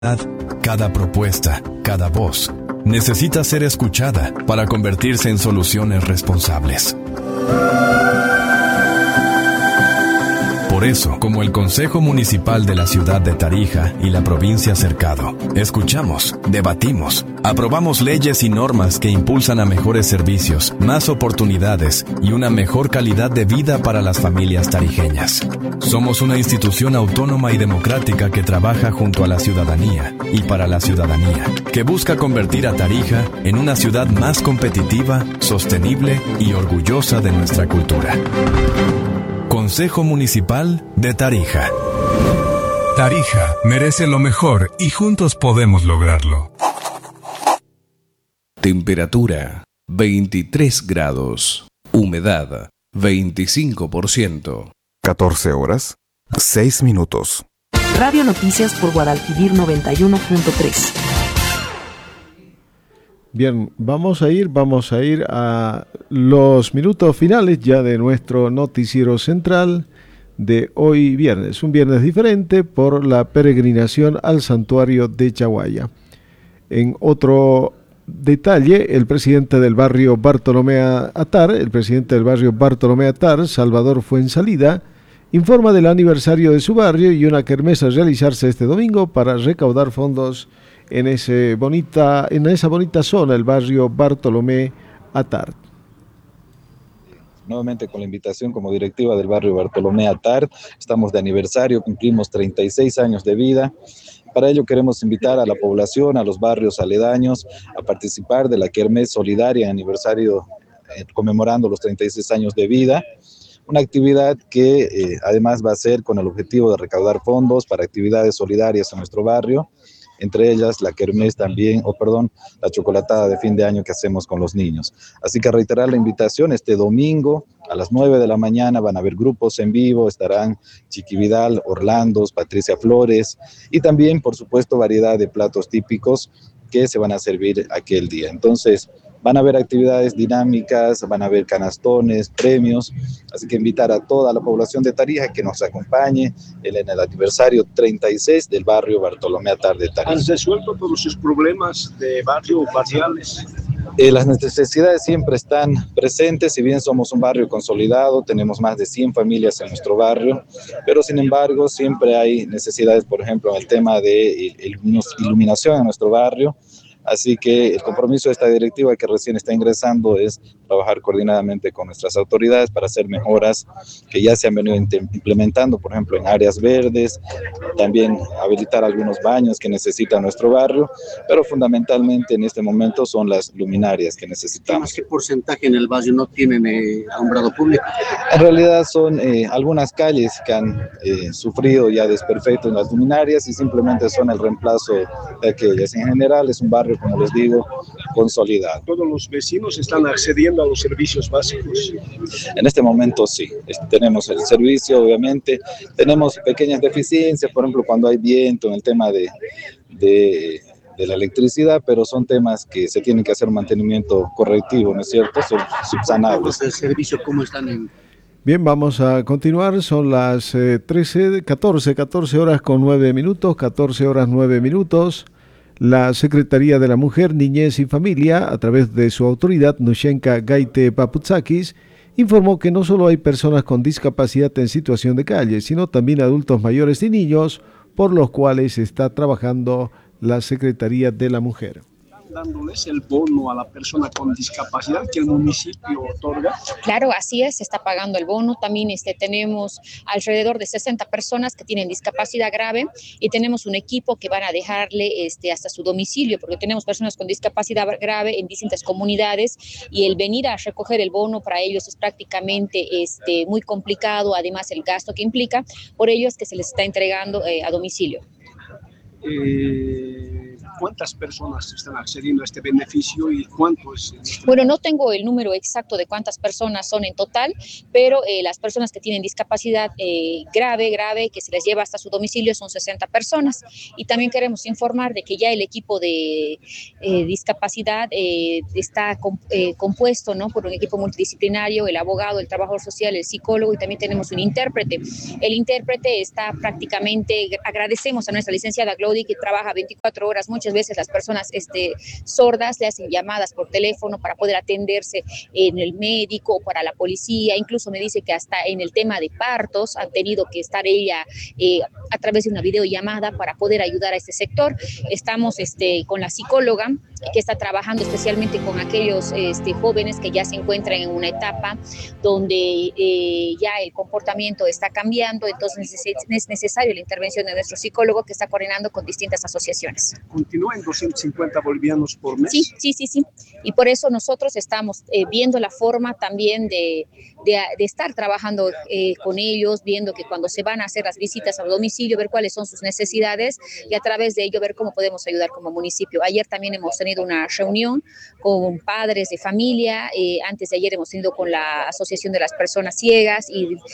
Cada propuesta, cada voz, necesita ser escuchada para convertirse en soluciones responsables. Por eso, como el Consejo Municipal de la Ciudad de Tarija y la provincia Cercado, escuchamos, debatimos, aprobamos leyes y normas que impulsan a mejores servicios, más oportunidades y una mejor calidad de vida para las familias tarijeñas. Somos una institución autónoma y democrática que trabaja junto a la ciudadanía y para la ciudadanía, que busca convertir a Tarija en una ciudad más competitiva, sostenible y orgullosa de nuestra cultura. Consejo Municipal de Tarija. Tarija merece lo mejor y juntos podemos lograrlo. Temperatura 23 grados. Humedad 25%. 14 horas, 6 minutos. Radio Noticias por Guadalquivir 91.3. Bien, vamos a ir a los minutos finales ya de nuestro noticiero central de hoy viernes. Un viernes diferente por la peregrinación al santuario de Chaguaya. En otro detalle, el presidente del barrio Bartolomé Atar, Salvador Fuensalida, informa del aniversario de su barrio y una kermés a realizarse este domingo para recaudar fondos en esa bonita zona, el barrio Bartolomé Attard. Nuevamente con la invitación como directiva del barrio Bartolomé Attard, estamos de aniversario, cumplimos 36 años de vida. Para ello queremos invitar a la población, a los barrios aledaños, a participar de la kermés solidaria en aniversario, conmemorando los 36 años de vida. Una actividad que además va a ser con el objetivo de recaudar fondos para actividades solidarias en nuestro barrio, entre ellas la kermés también, la chocolatada de fin de año que hacemos con los niños. Así que reiterar la invitación, este domingo a las 9 de la mañana van a haber grupos en vivo, estarán Chiqui Vidal, Orlandos, Patricia Flores y también, por supuesto, variedad de platos típicos que se van a servir aquel día. Entonces, van a haber actividades dinámicas, van a haber canastones, premios, así que invitar a toda la población de Tarija que nos acompañe en el aniversario 36 del barrio Bartolomé Attard de Tarija. ¿Han resuelto todos sus problemas de barrio barriales? Las necesidades siempre están presentes, si bien somos un barrio consolidado, tenemos más de 100 familias en nuestro barrio, pero sin embargo siempre hay necesidades, por ejemplo, en el tema de iluminación en nuestro barrio. Así que el compromiso de esta directiva que recién está ingresando es trabajar coordinadamente con nuestras autoridades para hacer mejoras que ya se han venido implementando, por ejemplo, en áreas verdes, también habilitar algunos baños que necesita nuestro barrio, pero fundamentalmente en este momento son las luminarias que necesitamos. ¿Qué porcentaje en el barrio no tienen alumbrado público? En realidad son algunas calles que han sufrido ya desperfectos en las luminarias y simplemente son el reemplazo de aquellas. En general es un barrio, como les digo, consolidado. ¿Todos los vecinos están accediendo a los servicios básicos? En este momento sí, tenemos el servicio, obviamente, tenemos pequeñas deficiencias, por ejemplo, cuando hay viento en el tema de la electricidad, pero son temas que se tienen que hacer un mantenimiento correctivo, ¿no es cierto? Son subsanables. ¿El servicio cómo están en...? Bien, vamos a continuar, son las 14 horas con 9 minutos, 14 horas 9 minutos. La Secretaría de la Mujer, Niñez y Familia, a través de su autoridad, Nushenka Gaite Paputsakis, informó que no solo hay personas con discapacidad en situación de calle, sino también adultos mayores y niños, por los cuales está trabajando la Secretaría de la Mujer. Dándoles el bono a la persona con discapacidad que el municipio otorga. Claro, así es, se está pagando el bono. También tenemos alrededor de 60 personas que tienen discapacidad grave y tenemos un equipo que van a dejarle hasta su domicilio, porque tenemos personas con discapacidad grave en distintas comunidades y el venir a recoger el bono para ellos es prácticamente muy complicado, además el gasto que implica, por ello es que se les está entregando a domicilio. ¿cuántas personas están accediendo a este beneficio y cuánto es? Bueno, no tengo el número exacto de cuántas personas son en total, pero las personas que tienen discapacidad grave, que se les lleva hasta su domicilio, son 60 personas. Y también queremos informar de que ya el equipo de discapacidad está compuesto, ¿no?, por un equipo multidisciplinario, el abogado, el trabajador social, el psicólogo, y también tenemos un intérprete. El intérprete está prácticamente, agradecemos a nuestra licenciada Glody, que trabaja 24 horas. Muchas veces las personas sordas le hacen llamadas por teléfono para poder atenderse en el médico o para la policía. Incluso me dice que hasta en el tema de partos han tenido que estar ella a través de una videollamada para poder ayudar a este sector. Estamos con la psicóloga, que está trabajando especialmente con aquellos jóvenes que ya se encuentran en una etapa donde ya el comportamiento está cambiando, entonces es necesaria la intervención de nuestro psicólogo, que está coordinando con distintas asociaciones. ¿Continúa en 250 bolivianos por mes? Sí. Y por eso nosotros estamos viendo la forma también de estar trabajando con ellos, viendo que cuando se van a hacer las visitas al domicilio, ver cuáles son sus necesidades y a través de ello ver cómo podemos ayudar como municipio. Ayer también hemos tenido una reunión con padres de familia, antes de ayer hemos tenido con la Asociación de las Personas Ciegas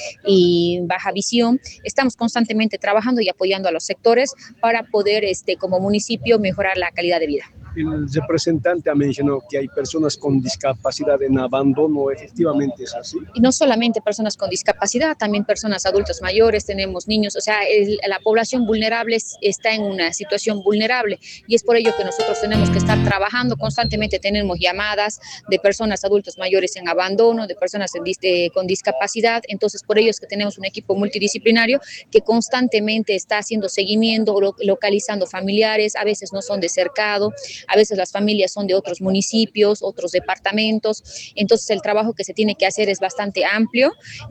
y Baja Visión. Estamos constantemente trabajando y apoyando a los sectores para poder como municipio mejorar la calidad de vida. El representante ha mencionado que hay personas con discapacidad en abandono, ¿efectivamente es así? Y no solamente personas con discapacidad, también personas adultos mayores, tenemos niños, o sea, la población vulnerable está en una situación vulnerable y es por ello que nosotros tenemos que estar trabajando constantemente. Tenemos llamadas de personas adultos mayores en abandono, de personas con discapacidad, entonces por ello es que tenemos un equipo multidisciplinario que constantemente está haciendo seguimiento, localizando familiares, a veces no son de cercado, a veces las familias son de otros municipios, otros departamentos, entonces el trabajo que se tiene que hacer es bastante amplio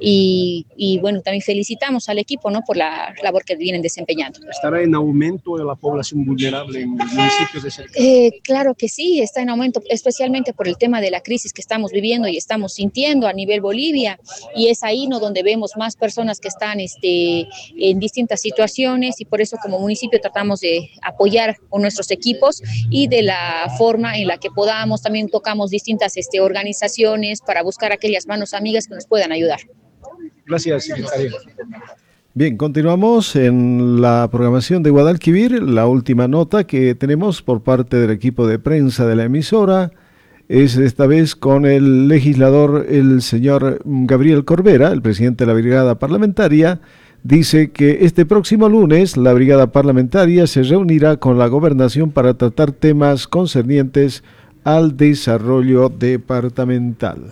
y bueno, también felicitamos al equipo, ¿no?, por la labor que vienen desempeñando. ¿Estará en aumento de la población vulnerable en los municipios de cerca? Claro que sí, está en aumento, especialmente por el tema de la crisis que estamos viviendo y estamos sintiendo a nivel Bolivia, y es ahí, ¿no?, donde vemos más personas que están en distintas situaciones, y por eso como municipio tratamos de apoyar con nuestros equipos y de la forma en la que podamos. También tocamos distintas organizaciones para buscar aquellas manos amigas que nos puedan ayudar. Gracias, secretaria. Bien, continuamos en la programación de Guadalquivir. La última nota que tenemos por parte del equipo de prensa de la emisora es esta vez con el legislador, el señor Gabriel Corbera, el presidente de la brigada parlamentaria. Dice que este próximo lunes la brigada parlamentaria se reunirá con la gobernación para tratar temas concernientes al desarrollo departamental.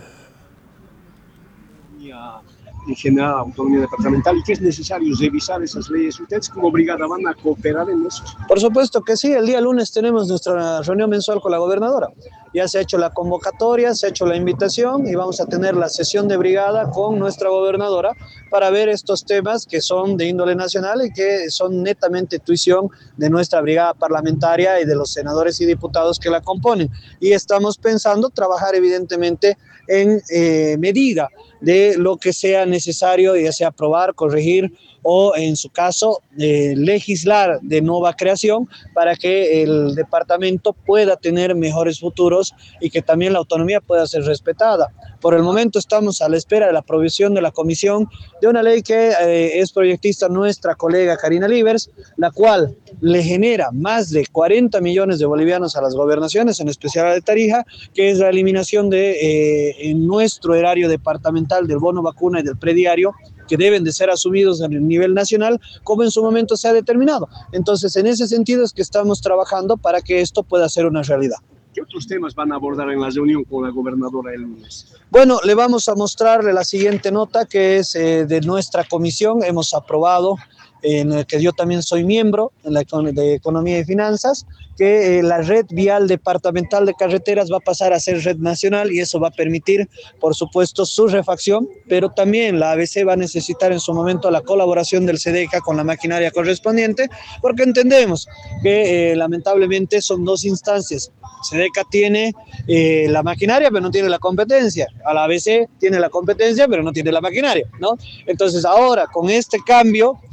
En general, autonomía departamental, y que es necesario revisar esas leyes. ¿Ustedes como brigada van a cooperar en eso? Por supuesto que sí. El día lunes tenemos nuestra reunión mensual con la gobernadora. Ya se ha hecho la convocatoria, se ha hecho la invitación y vamos a tener la sesión de brigada con nuestra gobernadora para ver estos temas que son de índole nacional y que son netamente tuición de nuestra brigada parlamentaria y de los senadores y diputados que la componen. Y estamos pensando trabajar evidentemente en medida de lo que sea necesario, ya sea aprobar, corregir o en su caso legislar de nueva creación para que el departamento pueda tener mejores futuros y que también la autonomía pueda ser respetada. Por el momento estamos a la espera de la aprobación de la comisión de una ley que es proyectista nuestra colega Karina Livers, la cual le genera más de 40 millones de bolivianos a las gobernaciones, en especial a de Tarija, que es la eliminación de en nuestro erario departamental del bono vacuna y del prediario, que deben de ser asumidos a nivel nacional, como en su momento se ha determinado. Entonces, en ese sentido es que estamos trabajando para que esto pueda ser una realidad. ¿Qué otros temas van a abordar en la reunión con la gobernadora el lunes? Bueno, le vamos a mostrarle la siguiente nota que es de nuestra comisión. Hemos aprobado, en el que yo también soy miembro, en la de Economía y Finanzas, que la red vial departamental de carreteras va a pasar a ser red nacional y eso va a permitir, por supuesto, su refacción, pero también la ABC va a necesitar en su momento la colaboración del SEDECA con la maquinaria correspondiente, porque entendemos que lamentablemente son dos instancias. SEDECA tiene la maquinaria, pero no tiene la competencia. A la ABC tiene la competencia, pero no tiene la maquinaria, ¿no? Entonces ahora, con este cambio, que esperamos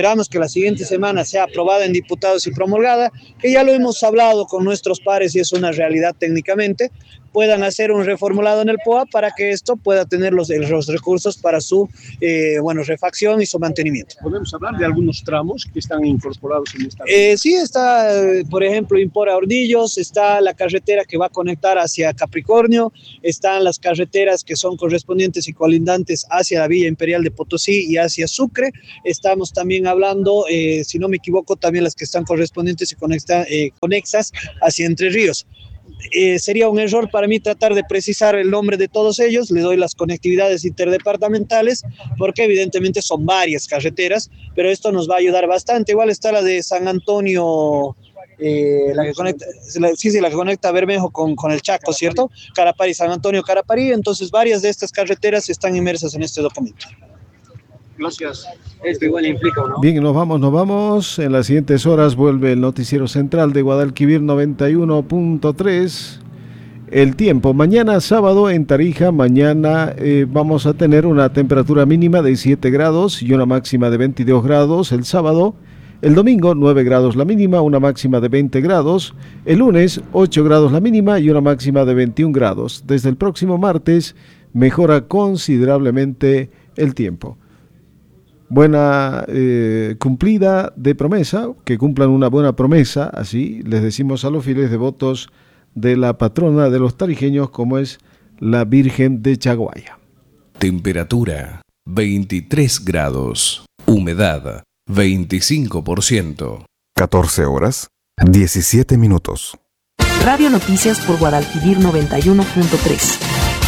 esperamos que la siguiente semana sea aprobada en diputados y promulgada, que ya lo hemos hablado con nuestros pares y es una realidad técnicamente, puedan hacer un reformulado en el POA para que esto pueda tener los recursos para su refacción y su mantenimiento. ¿Podemos hablar de algunos tramos que están incorporados en esta? Sí, está, por ejemplo, Impora Ordillos, está la carretera que va a conectar hacia Capricornio, están las carreteras que son correspondientes y colindantes hacia la Villa Imperial de Potosí y hacia Sucre. Estamos también hablando, si no me equivoco, también las que están correspondientes y conexas hacia Entre Ríos. Sería un error para mí tratar de precisar el nombre de todos ellos, le doy las conectividades interdepartamentales, porque evidentemente son varias carreteras, pero esto nos va a ayudar bastante. Igual está la de San Antonio, la que conecta Bermejo con el Chaco, ¿cierto? Carapari, San Antonio, Carapari, entonces varias de estas carreteras están inmersas en este documento. Gracias. Esto igual implica, ¿no? Bien, nos vamos. En las siguientes horas vuelve el noticiero central de Guadalquivir 91.3. El tiempo. Mañana sábado en Tarija, vamos a tener una temperatura mínima de 7 grados y una máxima de 22 grados el sábado. El domingo 9 grados la mínima, una máxima de 20 grados. El lunes 8 grados la mínima y una máxima de 21 grados. Desde el próximo martes mejora considerablemente el tiempo. Buena cumplida de promesa, que cumplan una buena promesa, así les decimos a los fieles devotos de la patrona de los tarijeños, como es la Virgen de Chaguaya. Temperatura 23 grados, humedad 25%. 14 horas, 17 minutos. Radio Noticias por Guadalquivir 91.3.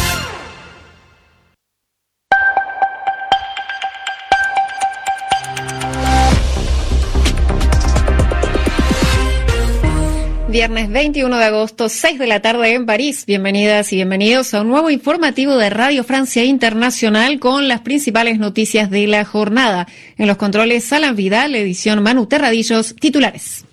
Viernes 21 de agosto, 6 de la tarde en París. Bienvenidas y bienvenidos a un nuevo informativo de Radio Francia Internacional con las principales noticias de la jornada. En los controles, Alan Vidal, edición Manu Terradillos, titulares.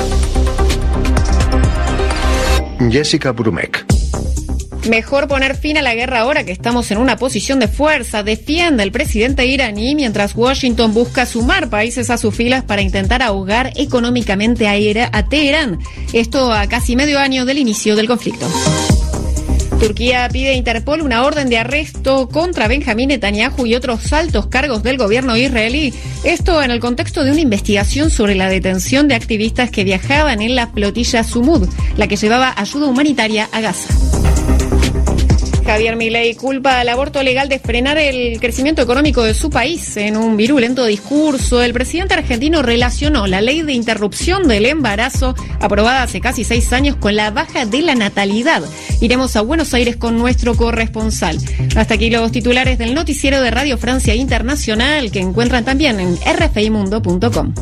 Jessica Brumek. Mejor poner fin a la guerra ahora que estamos en una posición de fuerza, defiende el presidente iraní, mientras Washington busca sumar países a sus filas para intentar ahogar económicamente a Teherán. Esto a casi medio año del inicio del conflicto. Turquía pide a Interpol una orden de arresto contra Benjamín Netanyahu y otros altos cargos del gobierno israelí. Esto en el contexto de una investigación sobre la detención de activistas que viajaban en la flotilla Sumud, la que llevaba ayuda humanitaria a Gaza. Javier Milei culpa al aborto legal de frenar el crecimiento económico de su país. En un virulento discurso, el presidente argentino relacionó la ley de interrupción del embarazo, aprobada hace casi 6 años, con la baja de la natalidad. Iremos a Buenos Aires con nuestro corresponsal. Hasta aquí los titulares del noticiero de Radio Francia Internacional, que encuentran también en rfimundo.com.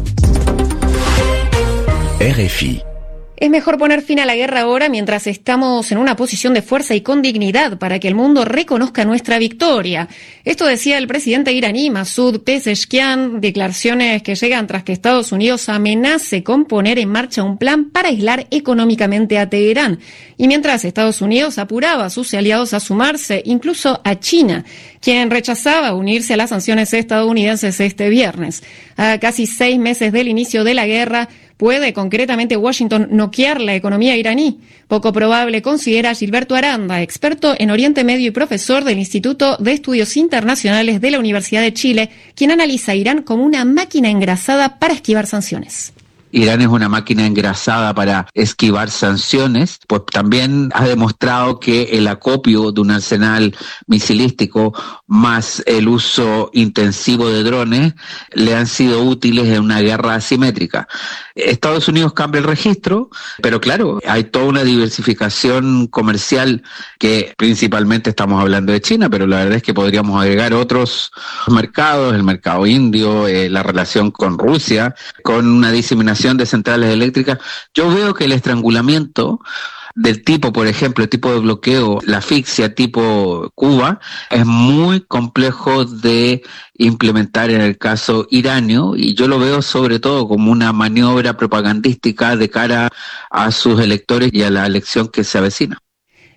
RFI. Es mejor poner fin a la guerra ahora mientras estamos en una posición de fuerza y con dignidad para que el mundo reconozca nuestra victoria. Esto decía el presidente iraní Masoud Pezeshkian, declaraciones que llegan tras que Estados Unidos amenace con poner en marcha un plan para aislar económicamente a Teherán. Y mientras Estados Unidos apuraba a sus aliados a sumarse, incluso a China, quien rechazaba unirse a las sanciones estadounidenses este viernes. A casi 6 meses del inicio de la guerra, ¿puede concretamente Washington noquear la economía iraní? Poco probable, considera Gilberto Aranda, experto en Oriente Medio y profesor del Instituto de Estudios Internacionales de la Universidad de Chile, quien analiza a Irán como una máquina engrasada para esquivar sanciones. Irán es una máquina engrasada para esquivar sanciones, pues también ha demostrado que el acopio de un arsenal misilístico más el uso intensivo de drones le han sido útiles en una guerra asimétrica. Estados Unidos cambia el registro, pero claro, hay toda una diversificación comercial que principalmente estamos hablando de China, pero la verdad es que podríamos agregar otros mercados, el mercado indio, la relación con Rusia, con una diseminación de centrales eléctricas. Yo veo que el estrangulamiento del tipo, por ejemplo, el tipo de bloqueo, la asfixia tipo Cuba, es muy complejo de implementar en el caso iranio, y yo lo veo sobre todo como una maniobra propagandística de cara a sus electores y a la elección que se avecina.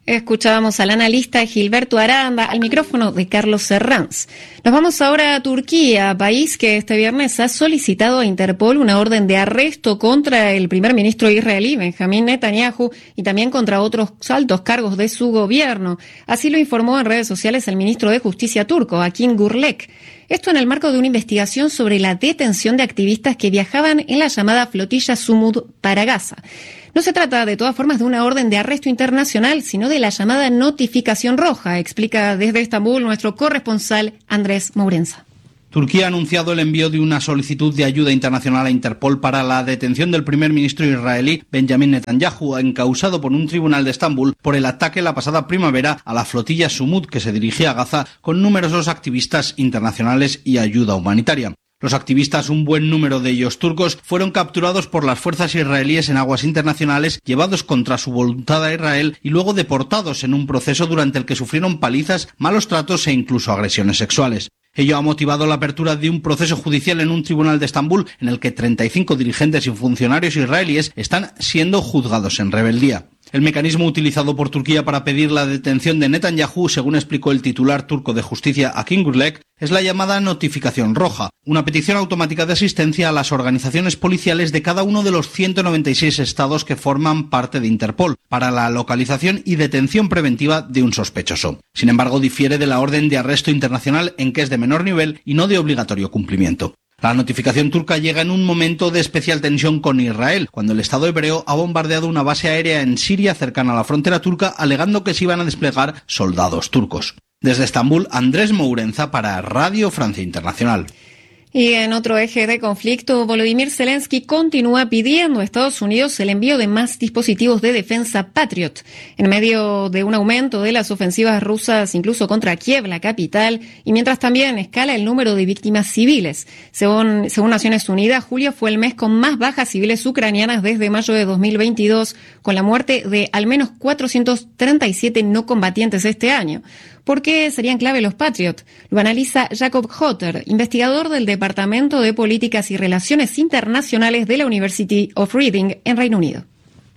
Escuchábamos al analista Gilberto Aranda al micrófono de Carlos Serrans. Nos vamos ahora a Turquía, país que este viernes ha solicitado a Interpol una orden de arresto contra el primer ministro israelí, Benjamín Netanyahu, y también contra otros altos cargos de su gobierno. Así lo informó en redes sociales el ministro de Justicia turco, Akin Gürlek. Esto en el marco de una investigación sobre la detención de activistas que viajaban en la llamada flotilla Sumud para Gaza. No se trata, de todas formas, de una orden de arresto internacional, sino de la llamada notificación roja, explica desde Estambul nuestro corresponsal Andrés Mourenza. Turquía ha anunciado el envío de una solicitud de ayuda internacional a Interpol para la detención del primer ministro israelí Benjamín Netanyahu, encausado por un tribunal de Estambul por el ataque la pasada primavera a la flotilla Sumud que se dirigía a Gaza con numerosos activistas internacionales y ayuda humanitaria. Los activistas, un buen número de ellos turcos, fueron capturados por las fuerzas israelíes en aguas internacionales, llevados contra su voluntad a Israel y luego deportados en un proceso durante el que sufrieron palizas, malos tratos e incluso agresiones sexuales. Ello ha motivado la apertura de un proceso judicial en un tribunal de Estambul en el que 35 dirigentes y funcionarios israelíes están siendo juzgados en rebeldía. El mecanismo utilizado por Turquía para pedir la detención de Netanyahu, según explicó el titular turco de justicia Akin Gürlek, es la llamada notificación roja, una petición automática de asistencia a las organizaciones policiales de cada uno de los 196 estados que forman parte de Interpol para la localización y detención preventiva de un sospechoso. Sin embargo, difiere de la orden de arresto internacional en que es de menor nivel y no de obligatorio cumplimiento. La notificación turca llega en un momento de especial tensión con Israel, cuando el Estado hebreo ha bombardeado una base aérea en Siria cercana a la frontera turca, alegando que se iban a desplegar soldados turcos. Desde Estambul, Andrés Mourenza para Radio Francia Internacional. Y en otro eje de conflicto, Volodymyr Zelensky continúa pidiendo a Estados Unidos el envío de más dispositivos de defensa Patriot, en medio de un aumento de las ofensivas rusas incluso contra Kiev, la capital, y mientras también escala el número de víctimas civiles. Según Naciones Unidas, julio fue el mes con más bajas civiles ucranianas desde mayo de 2022, con la muerte de al menos 437 no combatientes este año. ¿Por qué serían clave los Patriot? Lo analiza Jacob Hotter, investigador del Departamento de Políticas y Relaciones Internacionales de la University of Reading en Reino Unido.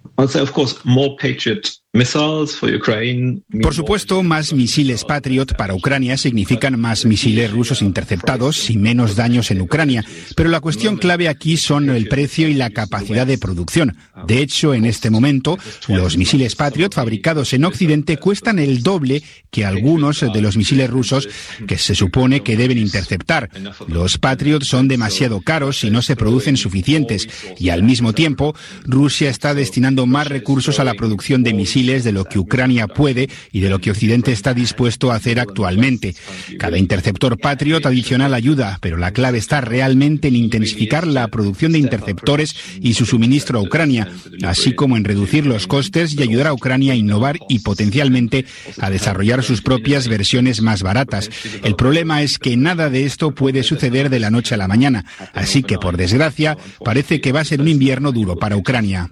Por supuesto, más misiles Patriot para Ucrania significan más misiles rusos interceptados y menos daños en Ucrania, pero la cuestión clave aquí son el precio y la capacidad de producción. De hecho, en este momento, los misiles Patriot fabricados en Occidente cuestan el doble que algunos de los misiles rusos que se supone que deben interceptar. Los Patriot son demasiado caros y no se producen suficientes, y al mismo tiempo, Rusia está destinando más recursos a la producción de misiles de lo que Ucrania puede y de lo que Occidente está dispuesto a hacer actualmente. Cada interceptor Patriot adicional ayuda, pero la clave está realmente en intensificar la producción de interceptores y su suministro a Ucrania, así como en reducir los costes y ayudar a Ucrania a innovar y potencialmente a desarrollar sus propias versiones más baratas. El problema es que nada de esto puede suceder de la noche a la mañana, así que por desgracia parece que va a ser un invierno duro para Ucrania.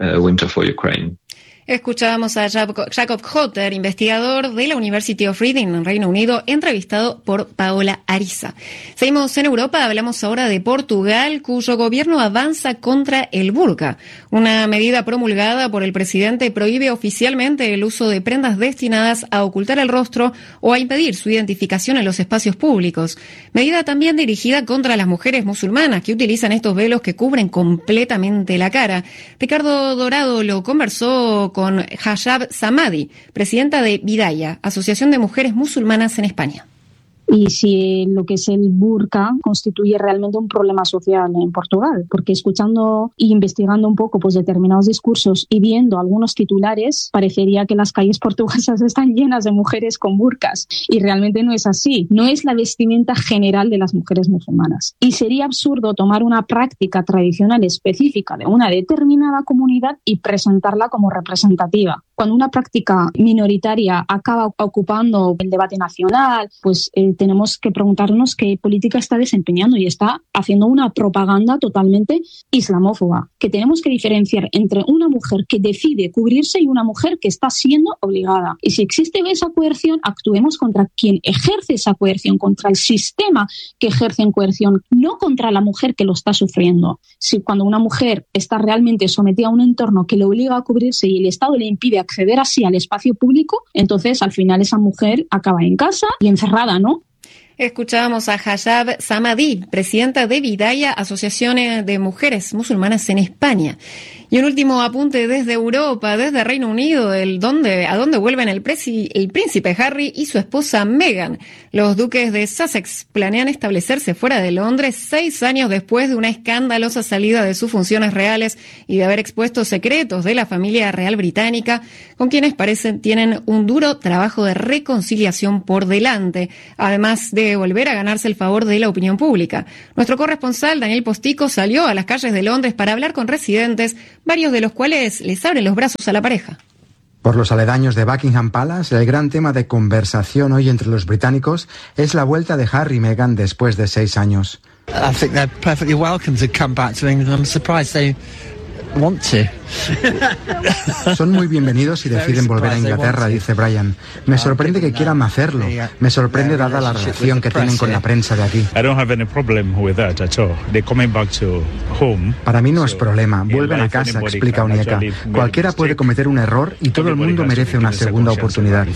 Escuchábamos a Jacob Hotter, investigador de la University of Reading en Reino Unido, entrevistado por Paola Ariza. Seguimos en Europa, hablamos ahora de Portugal, cuyo gobierno avanza contra el burka. Una medida promulgada por el presidente prohíbe oficialmente el uso de prendas destinadas a ocultar el rostro o a impedir su identificación en los espacios públicos. Medida también dirigida contra las mujeres musulmanas que utilizan estos velos que cubren completamente la cara. Ricardo Dorado lo conversó con Hajab Samadi, presidenta de Bidaya, Asociación de Mujeres Musulmanas en España. Y si lo que es el burka constituye realmente un problema social en Portugal, porque escuchando e investigando un poco pues determinados discursos y viendo algunos titulares, parecería que las calles portuguesas están llenas de mujeres con burkas, y realmente no es así. No es la vestimenta general de las mujeres musulmanas. Y sería absurdo tomar una práctica tradicional específica de una determinada comunidad y presentarla como representativa. Cuando una práctica minoritaria acaba ocupando el debate nacional, pues tenemos que preguntarnos qué política está desempeñando, y está haciendo una propaganda totalmente islamófoba. Que tenemos que diferenciar entre una mujer que decide cubrirse y una mujer que está siendo obligada. Y si existe esa coerción, actuemos contra quien ejerce esa coerción, contra el sistema que ejerce en coerción, no contra la mujer que lo está sufriendo. Si cuando una mujer está realmente sometida a un entorno que le obliga a cubrirse y el Estado le impide acceder así al espacio público, entonces al final esa mujer acaba en casa y encerrada, ¿no? Escuchábamos a Hayab Samadi, presidenta de Bidaya, Asociación de Mujeres Musulmanas en España. Y un último apunte desde Europa, desde Reino Unido, a dónde vuelven el príncipe Harry y su esposa Meghan. Los duques de Sussex planean establecerse fuera de Londres 6 años después de una escandalosa salida de sus funciones reales y de haber expuesto secretos de la familia real británica, con quienes tienen un duro trabajo de reconciliación por delante, además de volver a ganarse el favor de la opinión pública. Nuestro corresponsal Daniel Postico salió a las calles de Londres para hablar con residentes, varios de los cuales les abren los brazos a la pareja. Por los aledaños de Buckingham Palace, el gran tema de conversación hoy entre los británicos es la vuelta de Harry y Meghan después de 6 años. I think they're perfectly welcome to come back to England. I'm surprised they want to. Son muy bienvenidos y deciden volver a Inglaterra, dice Brian. Me sorprende que quieran hacerlo. Me sorprende dada la relación que tienen con la prensa de aquí. Para mí no es problema. Vuelven a casa, explica Onyeka. Cualquiera puede cometer un error y todo el mundo merece una segunda oportunidad.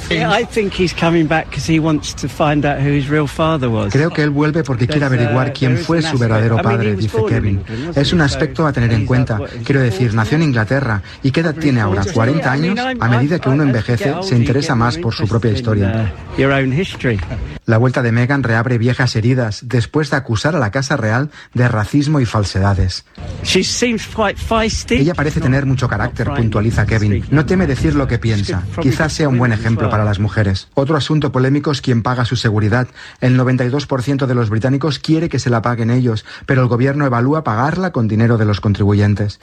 Creo que él vuelve porque quiere averiguar quién fue su verdadero padre, dice Kevin. Es un aspecto a tener en cuenta. Quiero decir, nació en Inglaterra. ¿Y qué edad tiene ahora? ¿40 años? A medida que uno envejece, se interesa más por su propia historia. La vuelta de Meghan reabre viejas heridas después de acusar a la Casa Real de racismo y falsedades. Ella parece tener mucho carácter, puntualiza Kevin. No teme decir lo que piensa. Quizás sea un buen ejemplo para las mujeres. Otro asunto polémico es quién paga su seguridad. El 92% de los británicos quiere que se la paguen ellos, pero el gobierno evalúa pagarla con dinero de los contribuyentes.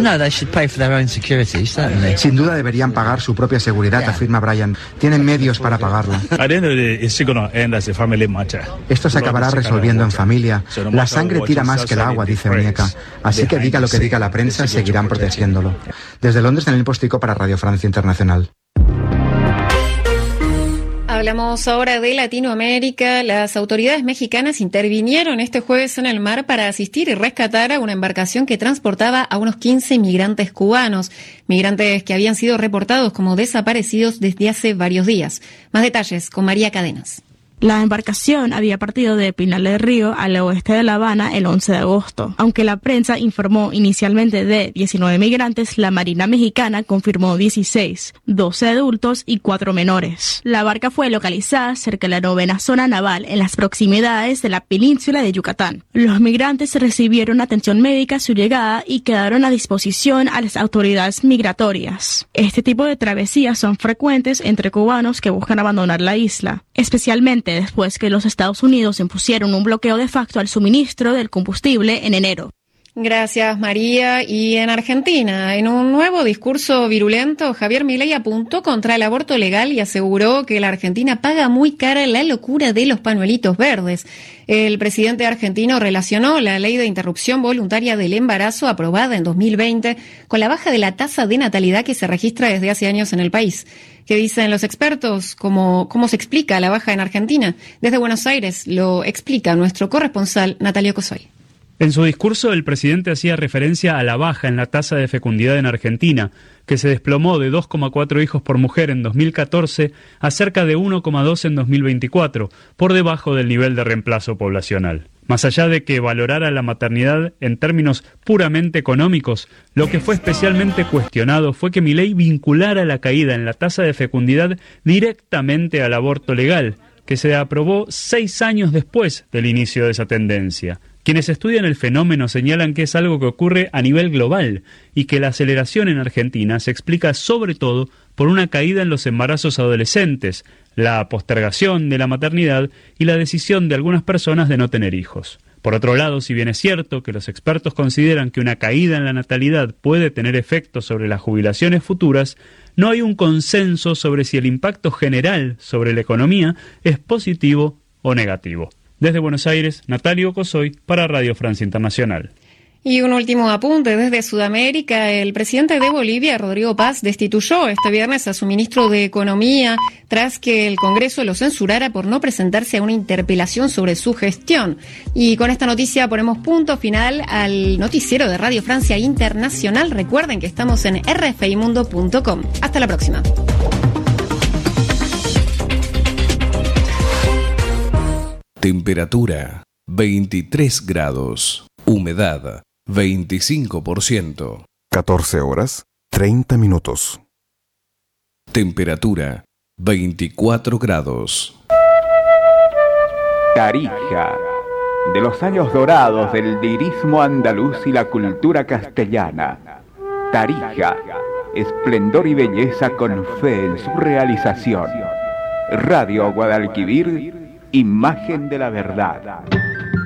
Sin duda deberían pagar su propia seguridad, afirma Brian. Tienen medios para pagarla. Esto se acabará resolviendo en familia. La sangre tira más que el agua, dice Onyeka. Así que diga lo que diga la prensa, seguirán protegiéndolo. Desde Londres, Daniel Postico para Radio Francia Internacional. Hablamos ahora de Latinoamérica. Las autoridades mexicanas intervinieron este jueves en el mar para asistir y rescatar a una embarcación que transportaba a unos 15 migrantes cubanos, migrantes que habían sido reportados como desaparecidos desde hace varios días. Más detalles con María Cadenas. La embarcación había partido de Pinar del Río al oeste de La Habana el 11 de agosto. Aunque la prensa informó inicialmente de 19 migrantes, la Marina mexicana confirmó 16, 12 adultos y 4 menores. La barca fue localizada cerca de la 9ª zona naval en las proximidades de la península de Yucatán. Los migrantes recibieron atención médica a su llegada y quedaron a disposición a las autoridades migratorias. Este tipo de travesías son frecuentes entre cubanos que buscan abandonar la isla, especialmente después que los Estados Unidos impusieron un bloqueo de facto al suministro del combustible en enero. Gracias, María. Y en Argentina, en un nuevo discurso virulento, Javier Milei apuntó contra el aborto legal y aseguró que la Argentina paga muy cara la locura de los pañuelitos verdes. El presidente argentino relacionó la ley de interrupción voluntaria del embarazo aprobada en 2020 con la baja de la tasa de natalidad que se registra desde hace años en el país. ¿Qué dicen los expertos? ¿Cómo se explica la baja en Argentina? Desde Buenos Aires lo explica nuestro corresponsal Natalio Cosoy. En su discurso, el presidente hacía referencia a la baja en la tasa de fecundidad en Argentina, que se desplomó de 2,4 hijos por mujer en 2014 a cerca de 1,2 en 2024, por debajo del nivel de reemplazo poblacional. Más allá de que valorara la maternidad en términos puramente económicos, lo que fue especialmente cuestionado fue que Milei vinculara la caída en la tasa de fecundidad directamente al aborto legal, que se aprobó 6 años después del inicio de esa tendencia. Quienes estudian el fenómeno señalan que es algo que ocurre a nivel global y que la aceleración en Argentina se explica sobre todo por una caída en los embarazos adolescentes, la postergación de la maternidad y la decisión de algunas personas de no tener hijos. Por otro lado, si bien es cierto que los expertos consideran que una caída en la natalidad puede tener efectos sobre las jubilaciones futuras, no hay un consenso sobre si el impacto general sobre la economía es positivo o negativo. Desde Buenos Aires, Natalio Cosoy para Radio Francia Internacional. Y un último apunte desde Sudamérica. El presidente de Bolivia, Rodrigo Paz, destituyó este viernes a su ministro de Economía tras que el Congreso lo censurara por no presentarse a una interpelación sobre su gestión. Y con esta noticia ponemos punto final al noticiero de Radio Francia Internacional. Recuerden que estamos en rfimundo.com. Hasta la próxima. Temperatura 23 grados. Humedad 25%. 14 horas, 30 minutos. Temperatura 24 grados. Tarija, de los años dorados del lirismo andaluz y la cultura castellana. Tarija, esplendor y belleza con fe en su realización. Radio Guadalquivir, imagen de la verdad.